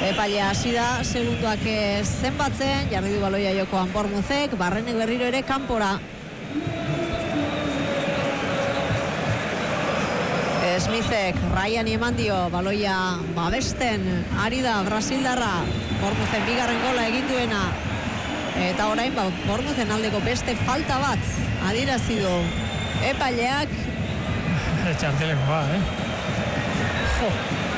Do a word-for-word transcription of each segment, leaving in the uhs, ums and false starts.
Epailea hasi da, segunduak zenbatzen, jarri du baloia jokoan Bournemouthek, Barrenek berriro ere kanpora. Smithek, Ryani eman dio, baloia babesten, ari da Brasildarra, Bournemouthen bigarren gola egin duena, eta orain, ba, Bournemouthen aldeko beste falta bat, adierazi du epaileak. Txarteleko ba, eh? Jo.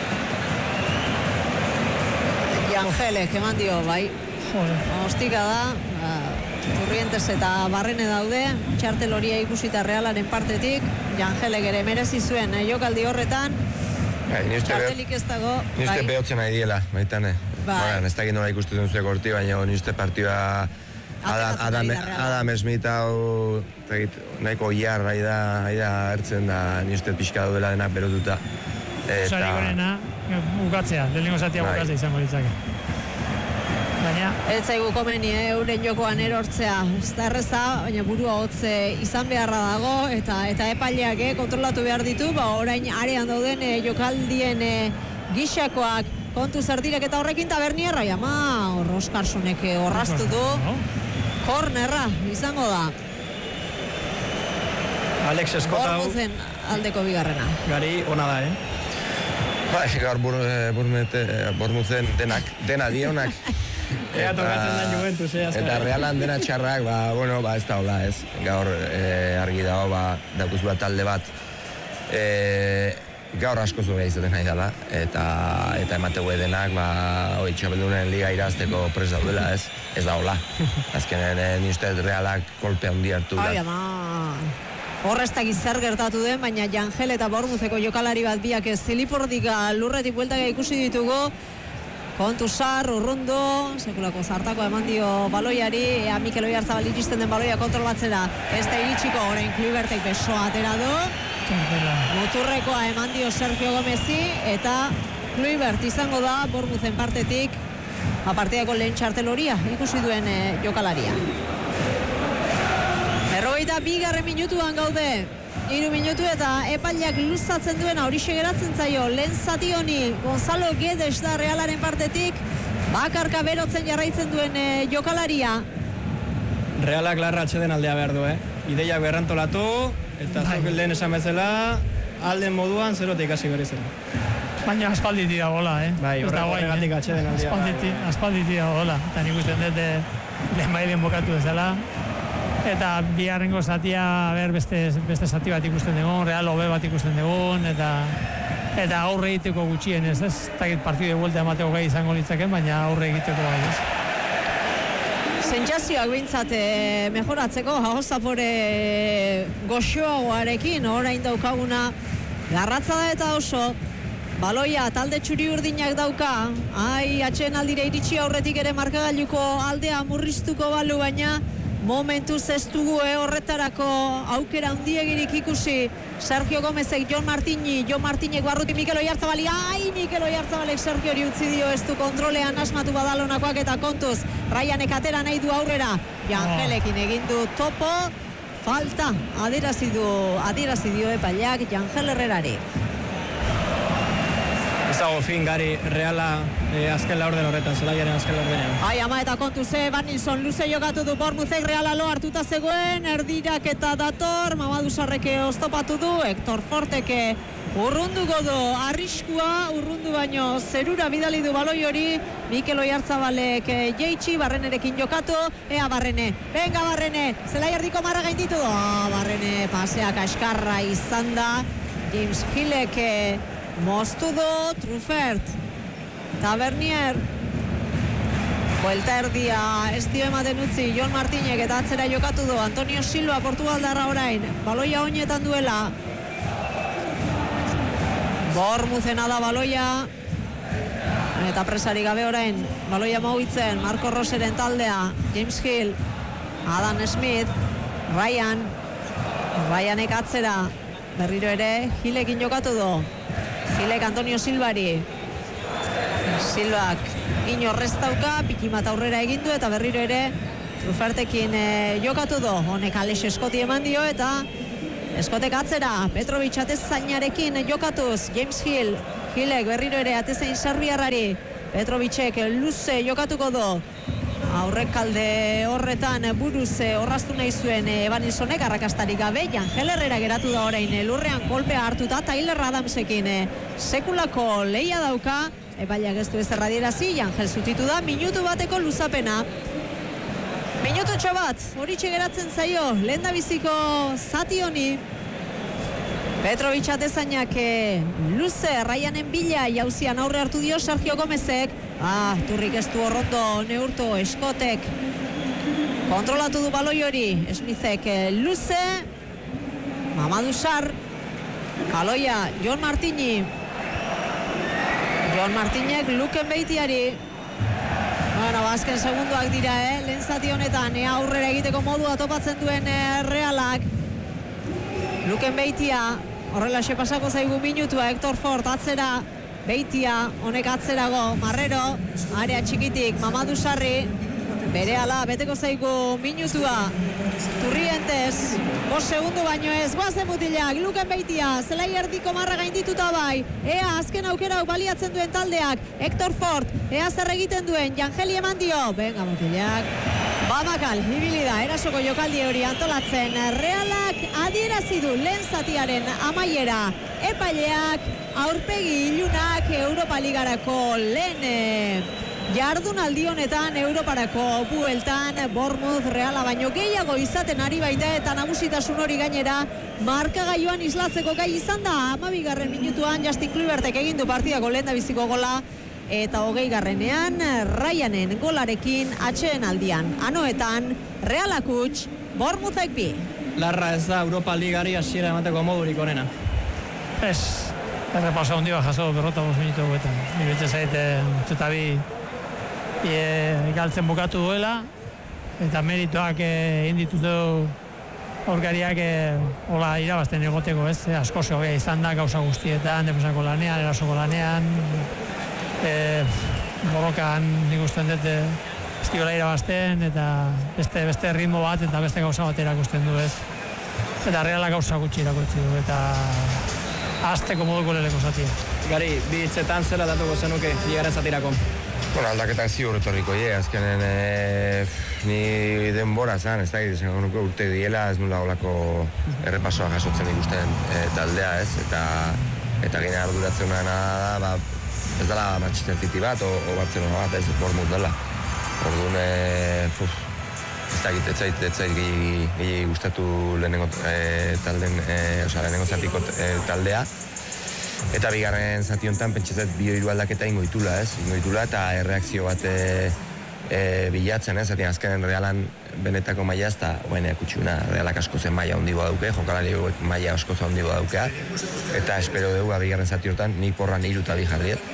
Jangelek eman dio, bai. Ostika da, Turrientes eta Barrene daude, txartel horia ikusita Realaren partetik, Jangelek ere merezi zuen eh, jokaldi horretan, txartelik ez dago. Nizte behotzen nahi diela, baitane. Bai. Ez dakit nola ikusten zuen gorti, baina nizte partioa Adam, Adam, Adam Smith hau nahiko iar haida hartzen da nizte pixka duela denak berotuta. Eta... Gorena, bukatzea, lehenengo zatia bukatzea izango ditzake. Baina... Ez zaigu komeni, eh, euren jokoan erortzea. Ez da erreza, baina burua hotze izan beharra dago, eta eta epaileak eh, kontrolatu behar ditu, ba, orain arean dauden eh, jokaldien eh, gixakoak kontu zerdirek eta horrekin tabernierra, ama, hor Oskarsonek horraztu du. Kornerra, izango da. Alex Eskota hau... Bournemouthen aldeko bigarrena. Gari, ona da, eh? Ba, gaur Bournemouthen denak, dena dionak. Ea tokatzen da Juventus, eh, azkar. Eta Realan dena txarrak, ba, bueno, ba, ez da hola, ez. Gaur eh, argi dago, ba, daukuz bat talde bat, eh, gaur asko zugea izaten nahi dela, eta, eta emategu denak, ba, hoi, txapeldunen liga irazteko pres daudela, ez. Ez da hola. Azkenen, eh, nizte Realak kolpe handi hartu da. Ai, ama... Horreztak zer gertatu den, baina Jangel eta Bournemoutheko jokalari bat biak ez zilipordik lurretik bueltaka ikusi ditugu. Kontu sar, urrundu, sekulako zartako eman dio baloiari, ea Mikel Oyarzabal iristen den baloia kontrolatzera. Ez da iritsiko, orain Kluibertek besoa atera du. Muturrekoa eman dio Sergio Gomezi, eta Kluibert izango da Bournemouthen partetik, aparteako lehen txarteloria ikusi duen e, jokalaria. Berrogeita bigarren minutuan gaude, hiru minutu eta epaileak luzatzen duena horixe geratzen zaio, lehen zati honi Gonzalo Guedes da Realaren partetik, bakarka berotzen jarraitzen duen e, jokalaria. Realak larra atxeden aldea behar du, eh? Ideiak berrantolatu, eta zuk lehen esan bezala, alden moduan zerotik hasi berri zela. Baina aspaldi tira gola, eh? Bai, horregatik atxeden aldea. Aspaldi tira gola, eta nik usten dut lehen bailen bokatu ezala. Eta bigarrengo zatia, ber, beste, beste zati bat ikusten dugun, Real hobe bat ikusten dugun, eta eta aurre egiteko gutxien ez, ez? Takit partidu de vuelta emateko gai izango litzaken, baina aurre egiteko gai ez. Sentsazioak behintzat eh, mejoratzeko, hau zapore goxoagoarekin, orain daukaguna, garratza da eta oso, baloia talde txuri urdinak dauka, ai, atxeen aldire iritsi aurretik ere markagailuko aldea murriztuko balu, baina momentuz ez dugu eh, horretarako aukera handiegirik ikusi. Sergio Gomezek, Jon Martini, Jon Martinek barruti Mikel Oyarzabali, ai, Mikel Oyarzabalek Sergio hori utzi dio, ez du kontrolean asmatu badalonakoak eta kontuz. Ryanek atera nahi du aurrera, Jangelekin egin du topo, falta, adierazi du, adierazi dio epaileak Jangel Herrerari. Ez dago fin, Gari, Reala eh, azken laurden horretan, zelaiaren azken laurdenean. Ai, ama eta kontu ze, Van Nilsson luze jokatu du Bournemouthek, Reala lo hartuta zegoen, erdirak eta dator, Mamadou Sarreke oztopatu du, Hector Forteke urrunduko du, arriskua, urrundu baino zerura bidali du baloi hori, Mikel Oyarzabalek jeitsi, Barrenerekin jokatu, ea Barrene, venga Barrene, zelai erdiko marra gainditu, oh, Barrene paseak askarra izan da, James Hillek moztu du, Truffert, Tavernier, buelta erdia, ez dio ematen utzi, Jon Martinek eta atzera jokatu du, Antonio Silva, Portugaldarra orain, baloia oinetan duela, Bournemouthena da baloia, eta presari gabe orain, baloia mauitzen, Marco Roseren taldea, James Hill, Adam Smith, Ryan, Ryanek atzera, berriro ere, Hillekin jokatu du, Hillek Antonio Silvari, Silvak inorrez dauka, pikimat aurrera egin du eta berriro ere Truffertekin e, jokatu du, honek Alex Eskoti eman dio eta Eskotek atzera, Petrovic atezainarekin jokatuz, James Hill, Hillek berriro ere atezain serbiarrari, Petrovicek luze jokatuko do. Aurrekalde horretan buruz orraztu nahi zuen Evanilsonek, arrakastarik gabe. Jangel Herrera geratu da orain lurrean kolpea hartuta, Tyler Adamsekin sekulako leia dauka, epaileak ez du ez erradierazi, Jangel zutitu da, minutu bateko luzapena. Minututxo bat, horitxe geratzen zaio, lehen da biziko zati honi. Petrovic atezainak luze Ryanen bila jauzian aurre hartu dio Sergio Gomezek. Ah, turrik ez du horrondo neurtu Eskotek. Kontrolatu du baloi hori. Smithek luze. Mamadou Sarr. Kaloia, Jon Martini. Jon Martinek Luken Beitiari. Bueno, azken segunduak dira, eh? Lehen zati honetan, ea aurrera egiteko modua topatzen duen eh, Realak. Luken Beitia. Horrela pasako zaigu minutua, Hector Ford atzera, Beitia, honek atzerago, Marrero, area txikitik, Mamadou Sarri, berehala, beteko zaigu minutua, Turrientes, bost segundu baino ez, guazen mutilak, Luken Beitia, zelai erdiko marra gaindituta bai, ea azken aukera baliatzen duen taldeak, Hector Ford, ea zer egiten duen, Jangeli eman dio, venga mutilak, Bamakal, ibili da, erasoko jokaldi hori antolatzen, Realak adierazi du lehen zatiaren amaiera, epaileak, aurpegi ilunak Europa Ligarako lehen jardunaldi honetan Europarako bueltan Bournemouth Reala baino gehiago izaten ari baita eta nagusitasun hori gainera markagailuan islatzeko gai izan da, hamabigarren minutuan Justin Kluivertek egin du partidako lehen da biziko gola, eta hogei garrenean Ryanen golarekin atxeen aldian. Anoetan, Realak huts, Bournemouthek bi. Larra ez da Europa Ligari hasiera emateko modurik onena. Ez, errepaso handi bat jaso berrota bost minutu guetan. Iruditzen zaite, eta bi galtzen bukatu duela, eta merituak egin ditutu aurkariak hola irabazten egoteko, ez? Asko zehogea izan da gauza guztietan, defensako lanean, erasoko lanean, E, borrokan nik usten dut ez diola irabazten eta beste, beste ritmo bat eta beste gauza bat erakusten du, ez? Eta Realak gauza gutxi irakurtzi du eta azteko moduko leleko zatia. Gari, bi hitzetan zela datuko zenuke ligaren zatirako? Bueno, aldaketak ziur etorriko, ye, azkenen e, ni denbora zan, ez da, izango nuke urte diela, ez nula olako errepasoa jasotzen ikusten e, taldea, ez? Eta, eta gine arduratzen da, ba, ez dela Manchester City bat, o, o Barcelona bat, ez Bournemouth dela. Orduan, e, puf, ez da egit, ez zait, ez zait gehi gustatu lehenengo e, talden, e, oza, lehenengo zatiko e, taldea. Eta bigarren zati honetan, pentsatzet bi hiru aldaketa ingo ditula, ez? Ingo ditula eta erreakzio bat e, e, bilatzen, ez? Zaten azkenen Realan benetako maila ez da, oain ekutxuna, Realak asko zen maila hondiboa dauke, jokalari maila asko zen hondiboa daukea. Eta espero dugu, bigarren zati honetan, nik porran hiru eta bi jarriet.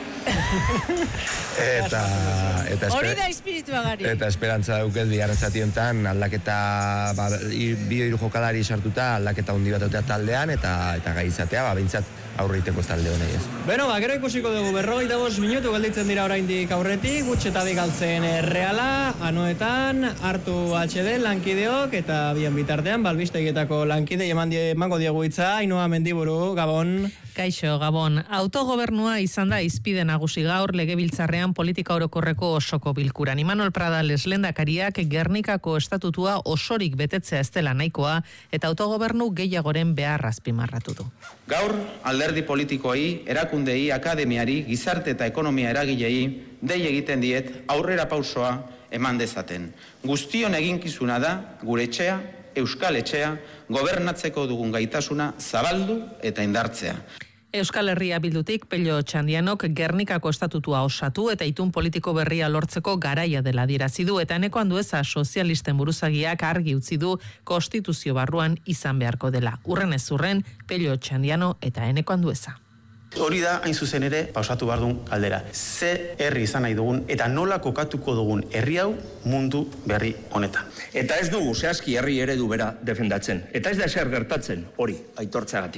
eta eta hori da espiritua gari. Eta esperantza dauket bigarren zati honetan aldaketa ba, bi hiru jokalari sartuta aldaketa handi bat dautea taldean eta eta gai izatea ba behintzat aurreiteko talde honei, ez. Beno, ba, gero ikusiko dugu berrogeita bost minutu gelditzen dira oraindik aurretik, gutxetatik galtzen Reala, anoetan, hartu H D lankideok eta bien bitartean, balbistegietako lankide emango diegu hitza, Ainhoa Mendiburu, Gabon. Kaixo, Gabon. Autogobernua izan da izpide nagusi gaur legebiltzarrean politika orokorreko osoko bilkuran. Imanol Pradales lehendakariak Gernikako estatutua osorik betetzea ez dela nahikoa eta autogobernu gehiagoren beharra azpimarratu du. Gaur alderdi politikoei, erakundei, akademiari, gizarte eta ekonomia eragilei dei egiten diet aurrera pausoa eman dezaten. Guztion eginkizuna da gure etxea, Euskal Etxea, gobernatzeko dugun gaitasuna zabaldu eta indartzea. Euskal Herria Bildutik Pello Txandianok Gernikako estatutua osatu eta itun politiko berria lortzeko garaia dela adierazi du eta Eneko Andueza sozialisten buruzagiak argi utzi du konstituzio barruan izan beharko dela. Urren ez urren Pello Txandiano eta Eneko Andueza. Hori da, hain zuzen ere, pausatu behar dugun galdera. Ze herri izan nahi dugun eta nola kokatuko dugun herri hau mundu berri honetan. Eta ez dugu zehazki herri eredu bera defendatzen. Eta ez da ezer gertatzen hori aitortzagatik.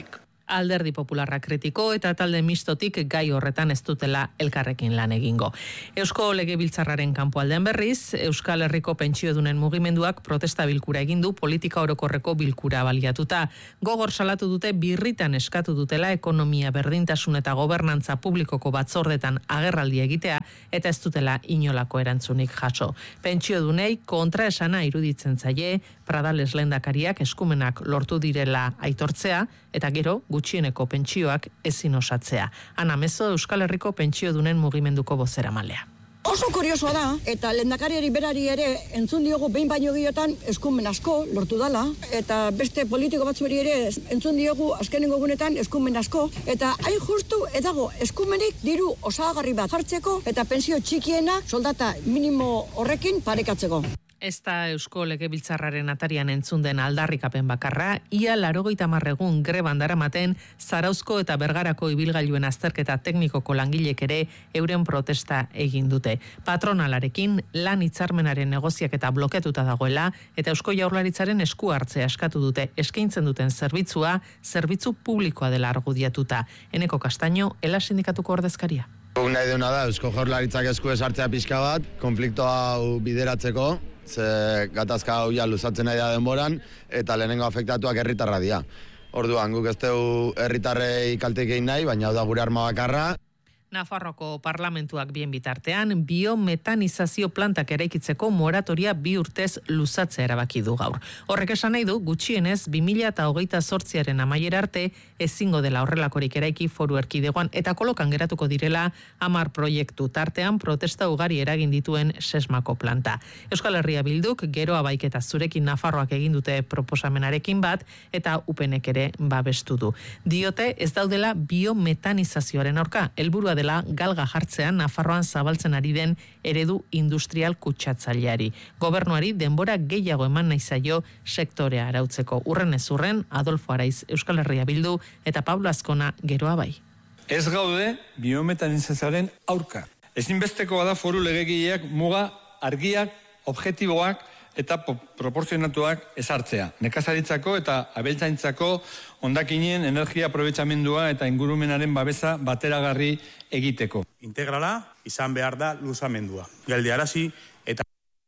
Alderdi Popularra kritiko eta talde mistotik gai horretan ez dutela elkarrekin lan egingo. Eusko Legebiltzarraren kanpoaldean berriz, Euskal Herriko pentsiodunen mugimenduak protesta bilkura egin du politika orokorreko bilkura baliatuta. Gogor salatu dute birritan eskatu dutela ekonomia berdintasun eta gobernantza publikoko batzordetan agerraldi egitea eta ez dutela inolako erantzunik jaso. Pentsiodunei kontraesana iruditzen zaie, Pradales lehendakariak eskumenak lortu direla aitortzea eta gero gutxieneko pentsioak ezin osatzea. Ana Mezo, Euskal Herriko pentsiodunen mugimenduko bozeramalea. Oso kuriosoa da, eta lehendakariari berari ere entzun diogu behin baino gehiotan eskumen asko lortu dala, eta beste politiko batzueri ere entzun diogu azkenengo egunetan eskumen asko, eta hain justu edago eskumenik diru osagarri bat jartzeko eta pentsio txikienak soldata minimo horrekin parekatzeko. Ez da Eusko Legebiltzarraren atarian entzun den aldarrikapen bakarra, ia laurogeita hamar egun greban daramaten Zarauzko eta Bergarako ibilgailuen azterketa teknikoko langilek ere euren protesta egin dute. Patronalarekin lan hitzarmenaren negoziaketa blokeatuta dagoela eta Eusko Jaurlaritzaren esku hartzea eskatu dute eskaintzen duten zerbitzua, zerbitzu publikoa dela argudiatuta. Eneko Castaño, Ela sindikatuko ordezkaria. Guk nahi duena da, Eusko Jaurlaritzak esku esartzea pixka bat, konflikto hau bideratzeko, ze gatazka hau ja luzatzen nahi da denboran, eta lehenengo afektatuak herritarra dira. Orduan, guk ez dugu herritarrei kalteik egin nahi, baina hau da gure arma bakarra. Nafarroko parlamentuak bien bitartean, biometanizazio plantak eraikitzeko moratoria bi urtez luzatzea erabaki du gaur. Horrek esan nahi du, gutxienez, bi mila hogeita zortziaren amaiera arte, ezingo dela horrelakorik eraiki foru erkidegoan eta kolokan geratuko direla hamar proiektu tartean protesta ugari eragin dituen sesmako planta. Euskal Herria Bilduk geroa baiketa zurekin Nafarroak egin dute proposamenarekin bat eta upenek ere babestu du. Diote ez daudela biometanizazioaren aurka, helburua dela galga jartzean Nafarroan zabaltzen ari den eredu industrial kutsatzaileari. Gobernuari denbora gehiago eman nahi zaio sektorea arautzeko. Urren ez urren, Adolfo Araiz, Euskal Herria Bildu eta Pablo Azkona geroa bai. Ez gaude biometanizazioaren aurka. Ezinbestekoa da foru legegileak muga argiak, objektiboak eta proportzionatuak ezartzea. Nekazaritzako eta abeltzaintzako hondakinen energia aprobetxamendua eta ingurumenaren babesa bateragarri egiteko. Integrala izan behar da luzamendua. Geldiarazi eta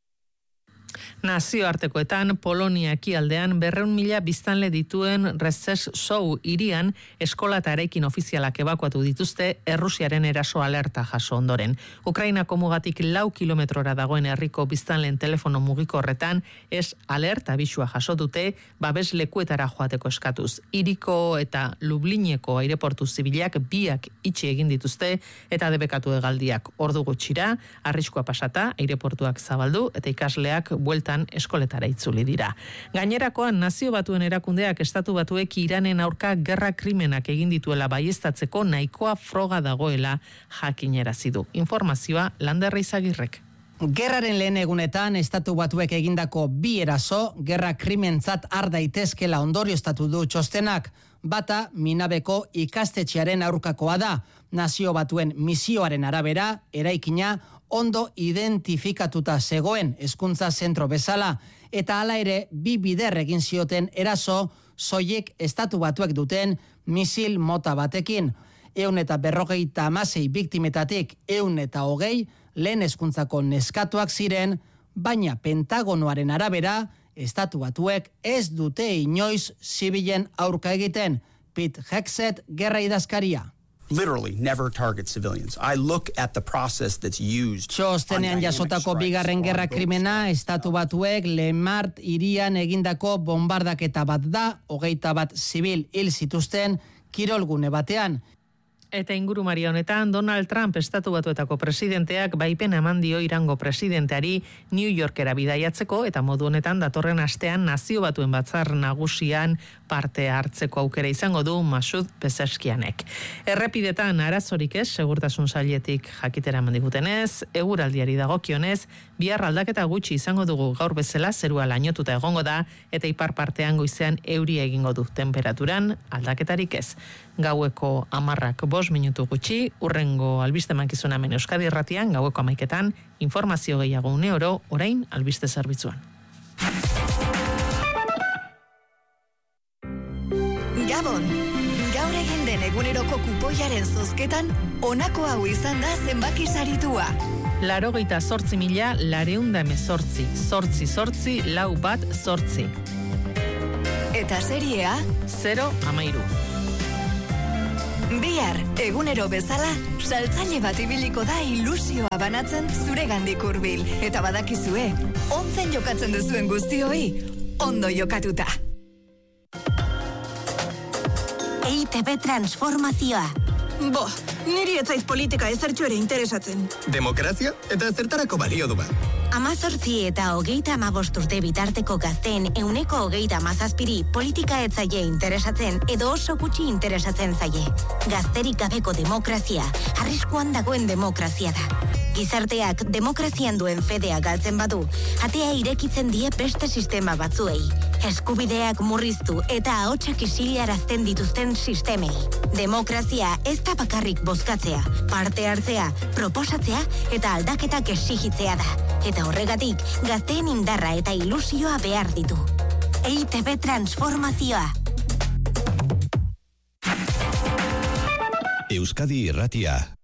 Nazioartekoetan, Polonia ekialdean berreun mila biztanle dituen Rezes Show hirian eskola eta eraikin ofizialak ebakuatu dituzte Errusiaren eraso alerta jaso ondoren. Ukrainako mugatik lau kilometrora dagoen herriko biztanleen telefono mugiko horretan ez alerta bisua jaso dute babes lekuetara joateko eskatuz. Hiriko eta Lublineko aireportu zibilak biak itxi egin dituzte eta debekatu hegaldiak ordu gutxira, arriskua pasata, aireportuak zabaldu eta ikasleak buelta eskoletara itzuli dira. Gainerakoan Nazio Batuen erakundeak Estatu Batuek Iranen aurka gerra krimenak egin dituela baieztatzeko nahikoa froga dagoela jakinarazi du. Informazioa Landerra Izagirrek. Gerraren lehen egunetan Estatu Batuek egindako bi eraso gerra krimentzat har daitezkela ondorioztatu du txostenak. Bata Minabeko ikastetxearen aurkakoa da. Nazio Batuen misioaren arabera eraikina ondo identifikatuta zegoen hezkuntza zentro bezala, eta hala ere bi bider egin zioten eraso soilik Estatu Batuek duten misil mota batekin. Ehun eta berrogeita hamasei biktimetatik ehun eta hogei lehen hezkuntzako neskatuak ziren, baina Pentagonoaren arabera Estatu Batuek ez dute inoiz zibilen aurka egiten. Pete Hegseth, gerra idazkaria. Literally never target civilians. I look at the process that's used. Txostenean jasotako bigarren gerra krimena Estatu Batuek Le Mart hirian egindako bombardaketa bat da, hogeita bat zibil hil zituzten kirolgune batean. Eta ingurumari honetan, Donald Trump Estatu Batuetako presidenteak baipena eman dio Irango presidenteari New Yorkera bidaiatzeko eta modu honetan datorren astean Nazio Batuen batzar nagusian parte hartzeko aukera izango du Masud Pezeskianek. Errepidetan arazorik ez, segurtasun sailetik jakitera eman digutenez, eguraldiari dagokionez, bihar aldaketa gutxi izango dugu gaur bezala zerua lainotuta egongo da eta ipar partean goizean euria egingo du temperaturan aldaketarik ez. Gaueko hamarrak bost minutu gutxi, urrengo albiste mankizuna hemen Euskadi Irratian, gaueko hamaiketan, informazio gehiago une oro, orain albiste zerbitzuan. Gabon, gaur milioiaren zozketan, honako hau izan da zenbaki saritua. Larogeita zortzi mila lareunda emezortzi, zortzi zortzi, lau bat zortzi. Eta seriea? Zero amairu. Bihar, egunero bezala, saltzaile bat ibiliko da ilusioa banatzen zure gandik hurbil. Eta badakizue, onzen jokatzen duzuen guztioi, ondo jokatuta. E I T B transformazioa. Bo, niri ez zait politika ezertxo ere interesatzen. Demokrazia eta zertarako balio du ba. Amazortzi eta hogeita amabost urte bitarteko gazteen euneko hogeita amazazpiri politika ez zaie interesatzen edo oso gutxi interesatzen zaie. Gazterik gabeko demokrazia, arriskuan dagoen demokrazia da. Gizarteak demokrazian duen fedea galtzen badu, atea irekitzen die beste sistema batzuei. Eskubideak murriztu eta ahotsak isilarazten dituzten sistemei. Demokrazia ez da bakarrik bozkatzea, parte hartzea, proposatzea eta aldaketak exigitzea da. Eta horregatik, gazteen indarra eta ilusioa behar ditu. E I T B transformazioa. Euskadi Irratia.